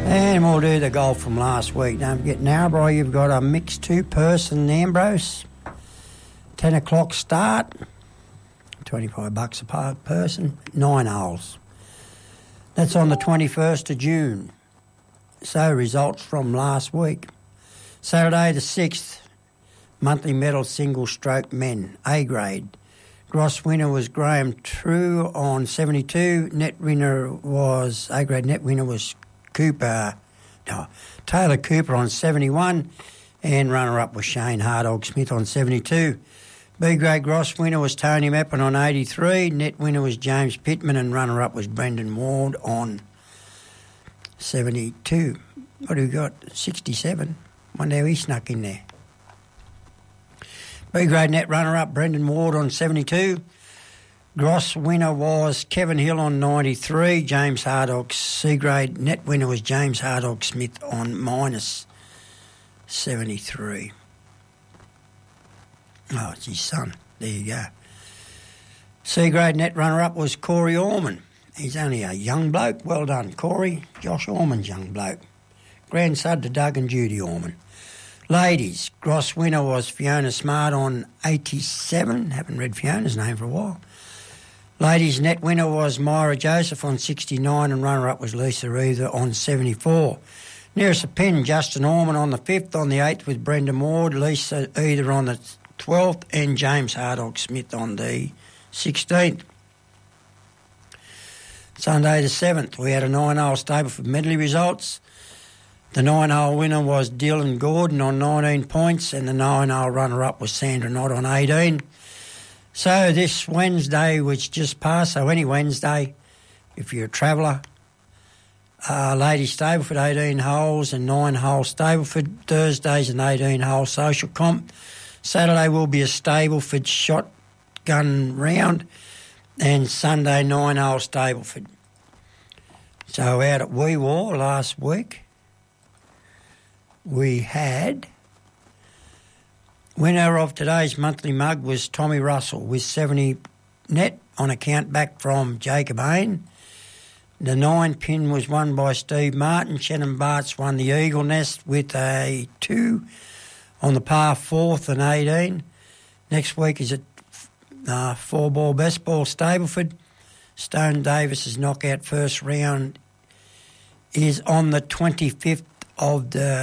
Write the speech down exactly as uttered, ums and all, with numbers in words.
And we'll do the golf from last week. Don't forget, Narrabri, you've got a mixed two-person Ambrose. ten o'clock start. twenty-five bucks a per person. Nine holes. That's on the twenty-first of June. So, results from last week. Saturday the sixth, monthly medal single-stroke men, A grade. Gross winner was Graham True on seventy-two. Net winner was, A grade net winner was Cooper, no, Taylor Cooper on seventy-one. And runner-up was Shane Hardog Smith on seventy-two. B grade gross winner was Tony Mappin on eighty-three. Net winner was James Pittman and runner-up was Brendan Ward on seventy-two. What do we got? sixty-seven. Wonder how he snuck in there. B grade net runner-up Brendan Ward on seventy-two. Gross winner was Kevin Hill on ninety-three. James Hardog. C grade net winner was James Hardog Smith on minus seventy-three. Oh, it's his son. There you go. C grade net runner-up was Corey Orman. He's only a young bloke. Well done, Corey. Josh Orman's young bloke. Grandson to Doug and Judy Orman. Ladies, gross winner was Fiona Smart on eighty-seven. Haven't read Fiona's name for a while. Ladies' net winner was Myra Joseph on sixty-nine and runner-up was Lisa Reither on seventy-four. Nearest a pin, Justin Orman on the fifth, on the eighth with Brenda Ward, Lisa Either on the twelfth and James Hardog Smith on the sixteenth. Sunday the seventh, we had a nine-hole Stableford medley results. The nine-hole winner was Dylan Gordon on nineteen points and the nine-hole runner-up was Sandra Knott on eighteen. So this Wednesday, which just passed, so any Wednesday, if you're a traveller, uh, Ladies Stableford eighteen holes and nine-hole Stableford. Thursday's an eighteen-hole social comp. Saturday will be a Stableford shotgun round and Sunday nine-hole Stableford. So out at Wee War last week, we had... Winner of today's monthly mug was Tommy Russell with seventy net on account back from Jacob Hain. The nine pin was won by Steve Martin. Shannon Bartz won the Eagle Nest with a two on the par fourth and eighteen. Next week is a uh, four-ball best ball Stableford. Stone Davis's knockout first round is on the twenty-fifth of the